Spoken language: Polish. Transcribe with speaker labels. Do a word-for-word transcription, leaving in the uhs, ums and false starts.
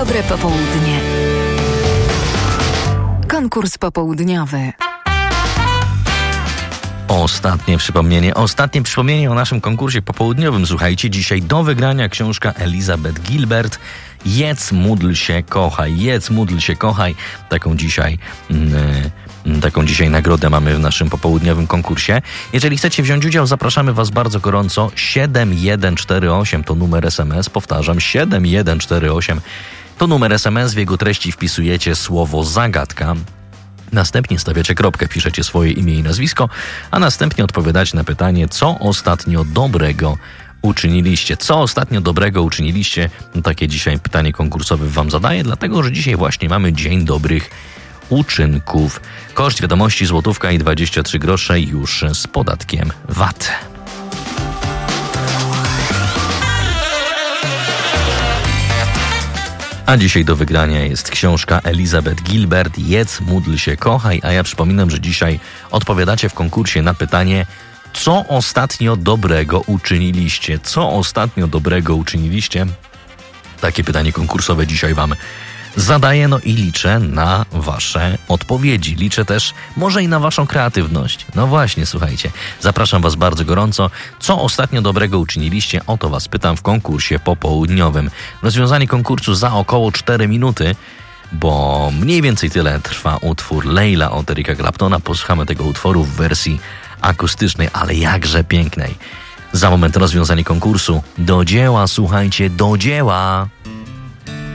Speaker 1: Dobre popołudnie. Konkurs popołudniowy.
Speaker 2: Ostatnie przypomnienie, ostatnie przypomnienie o naszym konkursie popołudniowym. Słuchajcie, dzisiaj do wygrania książka Elizabeth Gilbert Jedz, módl się, kochaj. Jedz, módl się, kochaj. Taką dzisiaj, yy, taką dzisiaj nagrodę mamy w naszym popołudniowym konkursie. Jeżeli chcecie wziąć udział, zapraszamy Was bardzo gorąco. siedem jeden cztery osiem to numer es em es. Powtarzam, siedem jeden cztery osiem to numer es em es. W jego treści wpisujecie słowo zagadka. Następnie stawiacie kropkę, piszecie swoje imię i nazwisko, a następnie odpowiadacie na pytanie, co ostatnio dobrego uczyniliście. Co ostatnio dobrego uczyniliście? No, takie dzisiaj pytanie konkursowe Wam zadaję, dlatego że dzisiaj właśnie mamy Dzień Dobrych Uczynków. Koszt wiadomości złotówka i dwadzieścia trzy grosze już z podatkiem V A T. A dzisiaj do wygrania jest książka Elizabeth Gilbert Jedz, módl się, kochaj. A ja przypominam, że dzisiaj odpowiadacie w konkursie na pytanie, co ostatnio dobrego uczyniliście? Co ostatnio dobrego uczyniliście? Takie pytanie konkursowe dzisiaj Wam zadaję, no i liczę na Wasze odpowiedzi. Liczę też może i na Waszą kreatywność. No właśnie, słuchajcie, zapraszam Was bardzo gorąco. Co ostatnio dobrego uczyniliście? O to Was pytam w konkursie popołudniowym. Rozwiązanie konkursu za około cztery minuty, bo mniej więcej tyle trwa utwór Leila od Erika Claptona. Posłuchamy tego utworu w wersji akustycznej, ale jakże pięknej. Za moment rozwiązanie konkursu. Do dzieła, słuchajcie, do dzieła!